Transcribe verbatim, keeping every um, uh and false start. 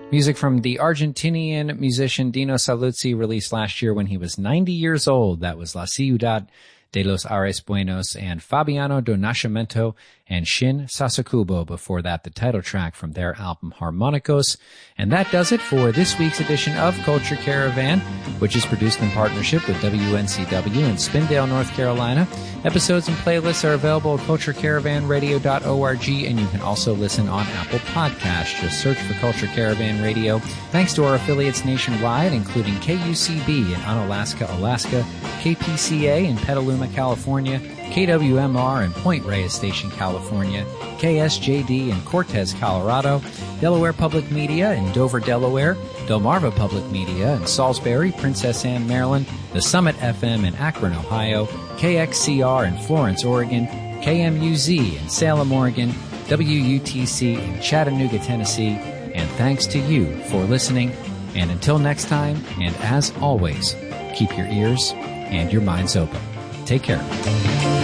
Music from the Argentinian musician Dino Saluzzi, released last year when he was ninety years old. That was La Ciudad de los Ares Buenos, and Fabiano do Nascimento and Shin Sasakubo. Before that, the title track from their album Harmonicos. And that does it for this week's edition of Culture Caravan, which is produced in partnership with W N C W in Spindale, North Carolina. Episodes and playlists are available at culture caravan radio dot org, and you can also listen on Apple Podcasts. Just search for Culture Caravan Radio. Thanks to our affiliates nationwide, including K U C B in Unalaska, Alaska, K P C A in Petaluma, California, K W M R in Point Reyes Station, California, K S J D in Cortez, Colorado, Delaware Public Media in Dover, Delaware, Delmarva Public Media in Salisbury, Princess Anne, Maryland, The Summit F M in Akron, Ohio, K X C R in Florence, Oregon, K M U Z in Salem, Oregon, W U T C in Chattanooga, Tennessee, and thanks to you for listening. And until next time, and as always, keep your ears and your minds open. Take care.